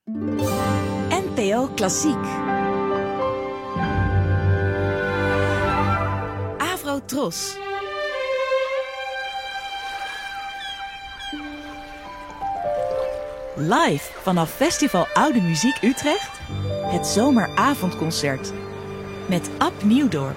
NPO Klassiek. Avrotros. Live vanaf Festival Oude Muziek Utrecht. Het zomeravondconcert. Met Ab Nieuwdorp.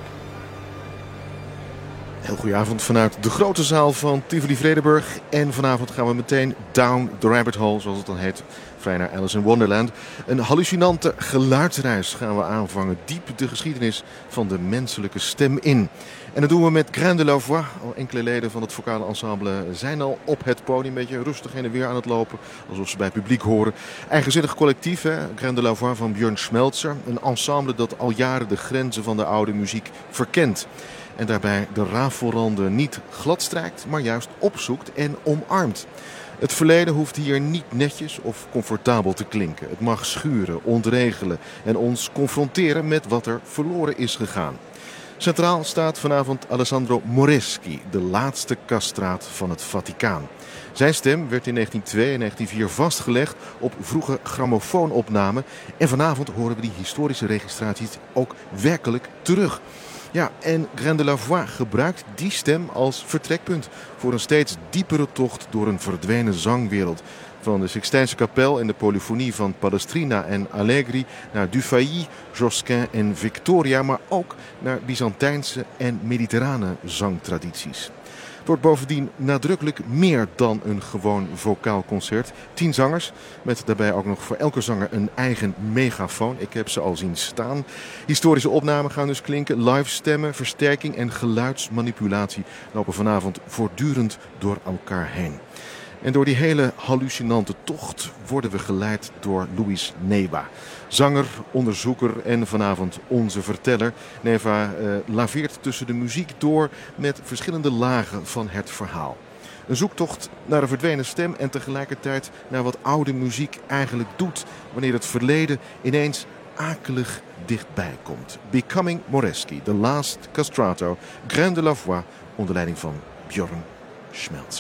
Heel goedenavond vanuit de grote zaal van Tivoli Vredenburg. En vanavond gaan we meteen down the rabbit hole, zoals het dan heet. Vrij naar Alice in Wonderland. Een hallucinante geluidsreis gaan we aanvangen. Diep de geschiedenis van de menselijke stem in. En dat doen we met Grain de la Voix. Al enkele leden van het vocale ensemble zijn al op het podium. Een beetje rustig heen en weer aan het lopen. Alsof ze bij het publiek horen. Eigenzinnig collectief, hè? Grain de la Voix van Björn Schmelzer. Een ensemble dat al jaren de grenzen van de oude muziek verkent. En daarbij de rafelranden niet gladstrijkt, maar juist opzoekt en omarmt. Het verleden hoeft hier niet netjes of comfortabel te klinken. Het mag schuren, ontregelen en ons confronteren met wat er verloren is gegaan. Centraal staat vanavond Alessandro Moreschi, de laatste castraat van het Vaticaan. Zijn stem werd in 1902 en 1904 vastgelegd op vroege grammofoonopnamen. En vanavond horen we die historische registraties ook werkelijk terug. Ja, en Grain de la Voix gebruikt die stem als vertrekpunt voor een steeds diepere tocht door een verdwenen zangwereld. Van de Sixtijnse kapel en de polyfonie van Palestrina en Allegri naar Dufay, Josquin en Victoria, maar ook naar Byzantijnse en mediterrane zangtradities. Het wordt bovendien nadrukkelijk meer dan een gewoon vocaal concert. 10 zangers, met daarbij ook nog voor elke zanger een eigen megafoon. Ik heb ze al zien staan. Historische opnamen gaan dus klinken. Live stemmen, versterking en geluidsmanipulatie lopen vanavond voortdurend door elkaar heen. En door die hele hallucinante tocht worden we geleid door Luis Neiva. Zanger, onderzoeker en vanavond onze verteller. Neiva laveert tussen de muziek door met verschillende lagen van het verhaal. Een zoektocht naar een verdwenen stem en tegelijkertijd naar wat oude muziek eigenlijk doet wanneer het verleden ineens akelig dichtbij komt. Becoming Moreschi, The Last Castrato, Grain de la Voix onder leiding van Björn Schmelzer.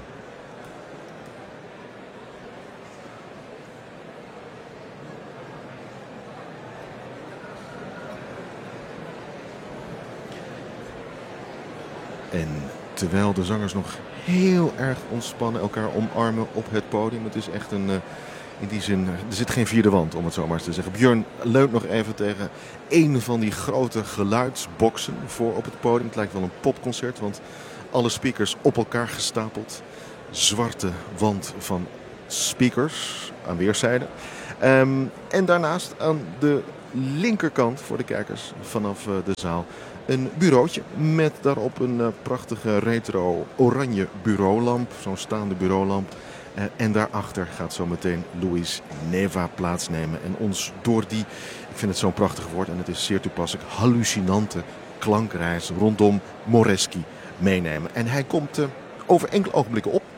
En terwijl de zangers nog heel erg ontspannen elkaar omarmen op het podium. Het is echt een, in die zin, er zit geen vierde wand om het zo maar eens te zeggen. Björn leunt nog even tegen een van die grote geluidsboxen voor op het podium. Het lijkt wel een popconcert, want alle speakers op elkaar gestapeld. Zwarte wand van speakers aan weerszijden. En daarnaast aan de linkerkant voor de kijkers vanaf de zaal een bureautje met daarop een prachtige retro oranje bureaulamp. Zo'n staande bureaulamp. En daarachter gaat zo meteen Luis Neiva plaatsnemen. En ons door die, ik vind het zo'n prachtig woord en het is zeer toepasselijk, hallucinante klankreis rondom Moreschi meenemen. En hij komt over enkele ogenblikken op.